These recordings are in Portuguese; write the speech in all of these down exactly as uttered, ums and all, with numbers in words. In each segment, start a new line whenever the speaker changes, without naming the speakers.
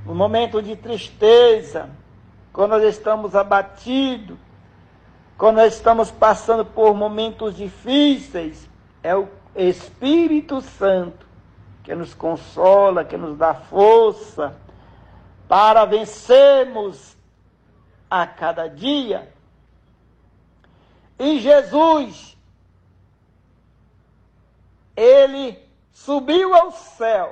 no momento de tristeza, quando nós estamos abatidos, quando nós estamos passando por momentos difíceis, é o Espírito Santo que nos consola, que nos dá força para vencermos a cada dia. E Jesus, ele subiu ao céu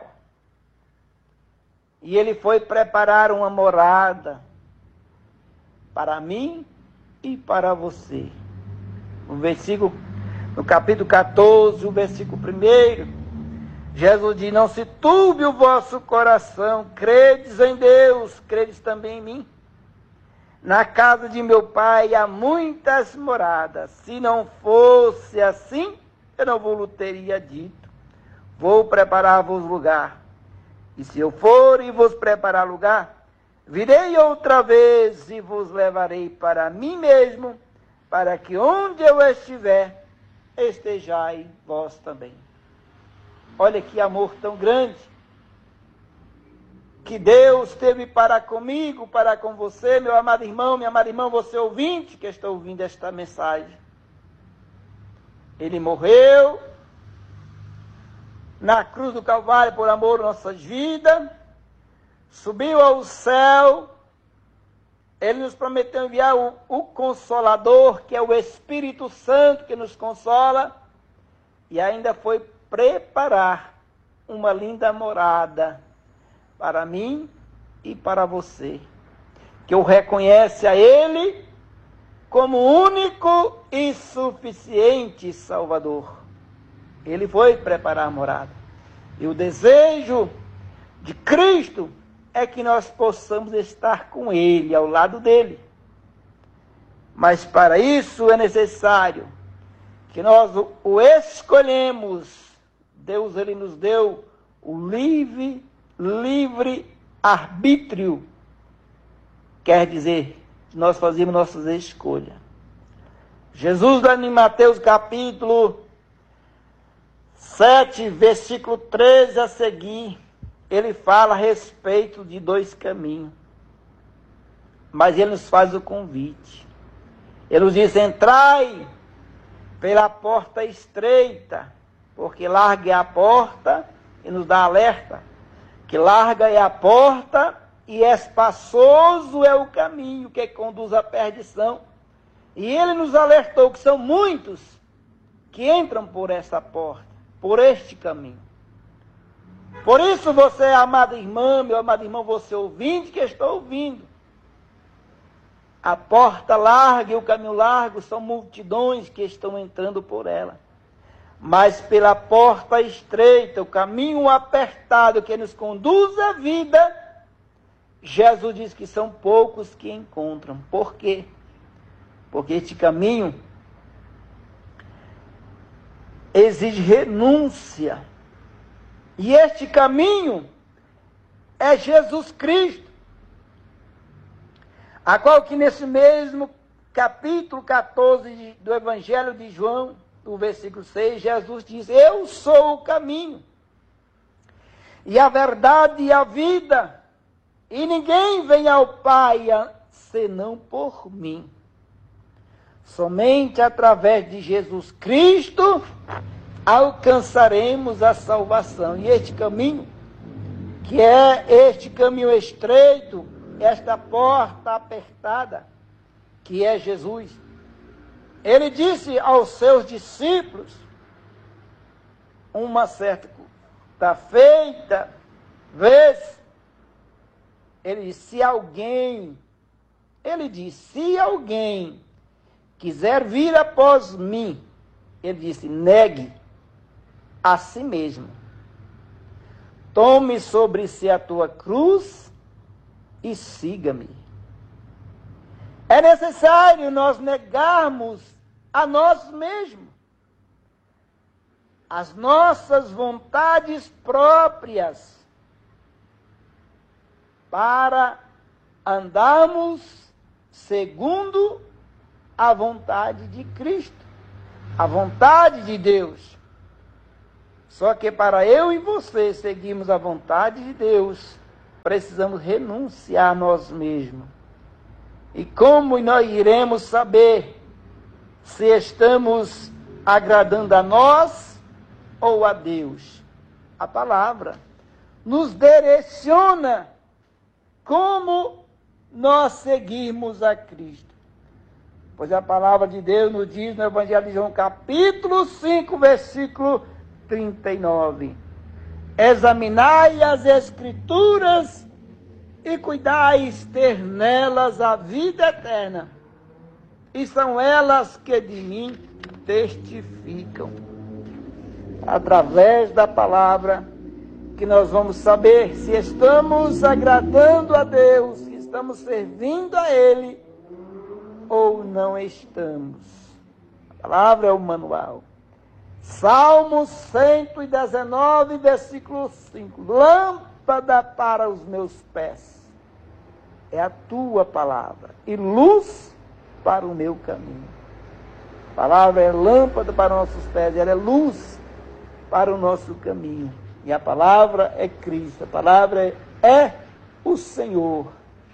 e ele foi preparar uma morada para mim e para você. No versículo, no capítulo catorze, o versículo primeiro, Jesus diz: não se turbe o vosso coração, credes em Deus, credes também em mim. Na casa de meu pai há muitas moradas. Se não fosse assim, eu não vos teria dito: vou preparar-vos lugar. E se eu for e vos preparar lugar, virei outra vez e vos levarei para mim mesmo, para que onde eu estiver, estejai vós também. Olha que amor tão grande que Deus teve para comigo, para com você, meu amado irmão, minha amada irmã, você ouvinte que está ouvindo esta mensagem. Ele morreu na cruz do Calvário por amor às nossas vidas, subiu ao céu, ele nos prometeu enviar o, o Consolador, que é o Espírito Santo que nos consola, e ainda foi preparar uma linda morada para mim e para você, que o reconhece a Ele como único e suficiente Salvador. Ele foi preparar a morada. E o desejo de Cristo é que nós possamos estar com Ele, ao lado dEle. Mas para isso é necessário que nós o escolhemos. Deus, Ele nos deu o livre, livre arbítrio. Quer dizer, nós fazemos nossas escolhas. Jesus, em Mateus capítulo sete, versículo treze a seguir, ele fala a respeito de dois caminhos. Mas ele nos faz o convite. Ele nos diz: entrai pela porta estreita, porque larga é a porta, e nos dá alerta, que larga é a porta e espaçoso é o caminho que conduz à perdição. E ele nos alertou que são muitos que entram por essa porta, por este caminho. Por isso você, amada irmã, meu amado irmão, você ouvinte que está ouvindo, a porta larga e o caminho largo são multidões que estão entrando por ela. Mas pela porta estreita, o caminho apertado que nos conduz à vida, Jesus diz que são poucos que encontram. Por quê? Porque este caminho exige renúncia. E este caminho é Jesus Cristo, a qual que nesse mesmo capítulo catorze do Evangelho de João, no versículo seis, Jesus diz: eu sou o caminho, e a verdade e a vida, e ninguém vem ao Pai senão por mim. Somente através de Jesus Cristo alcançaremos a salvação. E este caminho, que é este caminho estreito, esta porta apertada, que é Jesus. Ele disse aos seus discípulos, uma certa feita vez, ele disse: se alguém, ele disse, se alguém quiser vir após mim, ele disse, negue a si mesmo. Tome sobre si a tua cruz e siga-me. É necessário nós negarmos a nós mesmos, as nossas vontades próprias, para andarmos segundo a vontade de Cristo, a vontade de Deus. Só que para eu e você seguirmos a vontade de Deus, precisamos renunciar a nós mesmos. E como nós iremos saber se estamos agradando a nós ou a Deus? A palavra nos direciona como nós seguirmos a Cristo. Pois a palavra de Deus nos diz no Evangelho de João, capítulo cinco, versículo trinta e nove. Examinai as Escrituras e cuidais ter nelas a vida eterna. E são elas que de mim testificam. Através da palavra que nós vamos saber se estamos agradando a Deus, se estamos servindo a Ele ou não estamos. A palavra é o manual. Salmo cento e dezenove, versículo cinco. Lâmpada para os meus pés é a tua palavra e luz para o meu caminho. A palavra é lâmpada para os nossos pés, ela é luz para o nosso caminho. E a palavra é Cristo, a palavra é o Senhor.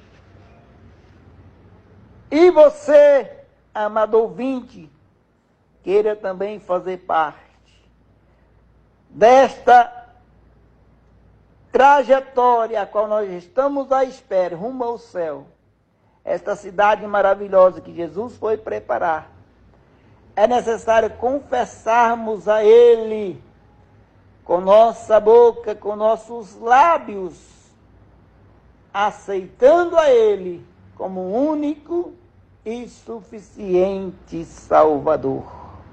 E você, amado ouvinte, queira também fazer parte desta trajetória a qual nós estamos à espera, rumo ao céu. Esta cidade maravilhosa que Jesus foi preparar. É necessário confessarmos a Ele com nossa boca, com nossos lábios, aceitando a Ele como único e suficiente Salvador.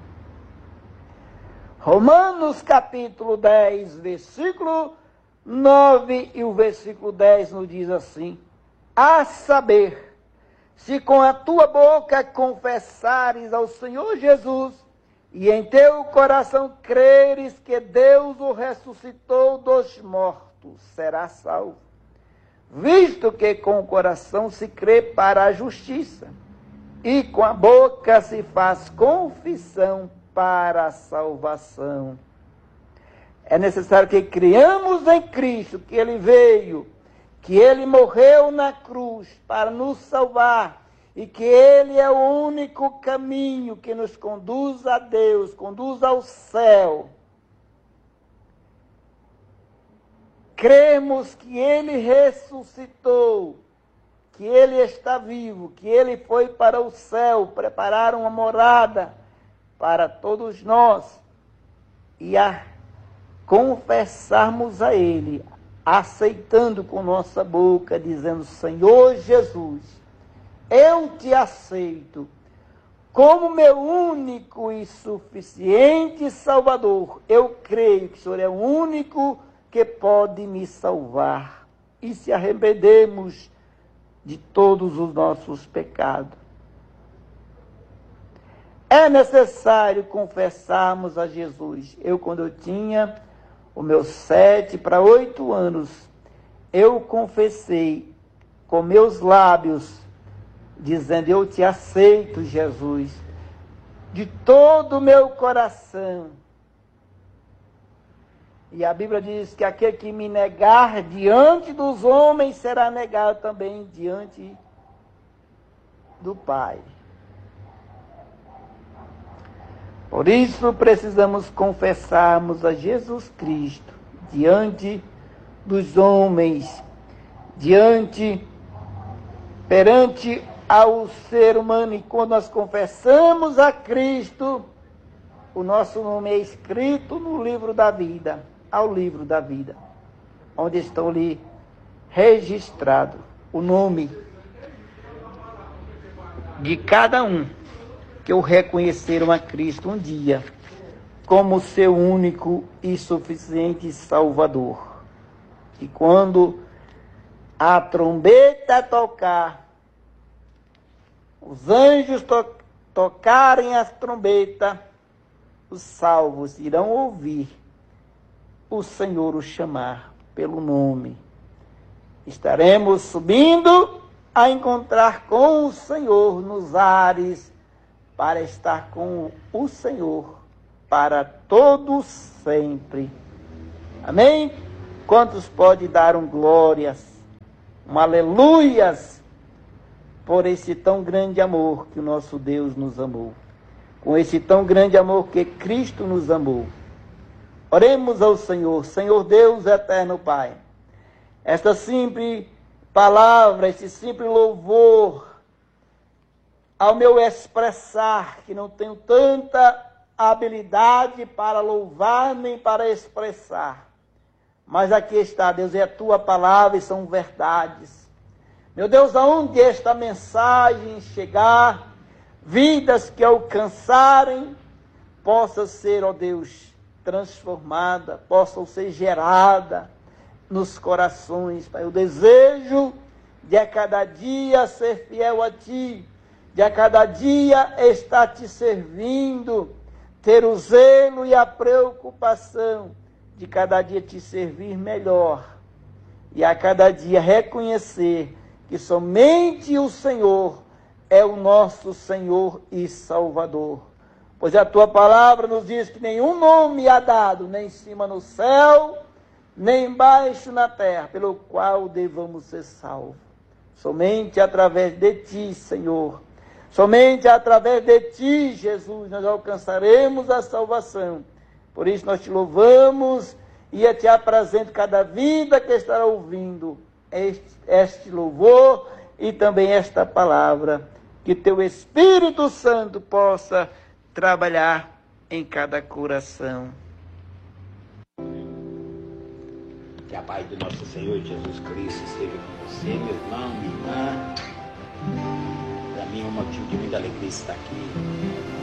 Romanos capítulo dez, versículo nove e o versículo dez nos diz assim: a saber, se com a tua boca confessares ao Senhor Jesus e em teu coração creres que Deus o ressuscitou dos mortos, serás salvo. Visto que com o coração se crê para a justiça e com a boca se faz confissão para a salvação. É necessário que criamos em Cristo, que Ele veio, que Ele morreu na cruz para nos salvar e que Ele é o único caminho que nos conduz a Deus, conduz ao céu. Cremos que Ele ressuscitou, que Ele está vivo, que Ele foi para o céu preparar uma morada para todos nós e a confessarmos a Ele, aceitando com nossa boca, dizendo: Senhor Jesus, eu te aceito como meu único e suficiente Salvador. Eu creio que o Senhor é o único que pode me salvar. E se arrependemos de todos os nossos pecados. É necessário confessarmos a Jesus. Eu, quando eu tinha os meus sete para oito anos, eu confessei com meus lábios, dizendo: eu te aceito, Jesus, de todo o meu coração. E a Bíblia diz que aquele que me negar diante dos homens será negado também diante do Pai. Por isso precisamos confessarmos a Jesus Cristo diante dos homens, diante, perante ao ser humano. E quando nós confessamos a Cristo, o nosso nome é escrito no livro da vida, ao livro da vida, onde estão ali registrado o nome de cada um que o reconheceram a Cristo um dia como seu único e suficiente Salvador. E quando a trombeta tocar, os anjos to tocarem as trombetas, os salvos irão ouvir o Senhor o chamar pelo nome. Estaremos subindo a encontrar com o Senhor nos ares, para estar com o Senhor para todos sempre. Amém? Quantos podem dar um glórias um aleluias, por esse tão grande amor que o nosso Deus nos amou. Com esse tão grande amor que Cristo nos amou. Oremos ao Senhor. Senhor Deus eterno Pai, esta simples palavra, esse simples louvor, ao meu expressar, que não tenho tanta habilidade para louvar nem para expressar, mas aqui está, Deus, é a tua palavra e são verdades. Meu Deus, aonde esta mensagem chegar, vidas que alcançarem, possa ser, ó Deus, transformada, possam ser gerada nos corações, Pai. O desejo de a cada dia ser fiel a Ti, de a cada dia estar Te servindo, ter o zelo e a preocupação de cada dia Te servir melhor, e a cada dia reconhecer que somente o Senhor é o nosso Senhor e Salvador. Pois a Tua palavra nos diz que nenhum nome há dado, nem em cima no céu, nem embaixo na terra, pelo qual devamos ser salvos. Somente através de Ti, Senhor, somente através de Ti, Jesus, nós alcançaremos a salvação. Por isso nós Te louvamos e eu Te apresento cada vida que estará ouvindo este, este louvor e também esta palavra. Que Teu Espírito Santo possa trabalhar em cada coração.
Que a paz do nosso Senhor Jesus Cristo esteja com você, meu irmão, minha irmã. Para mim é um motivo de muita alegria estar aqui.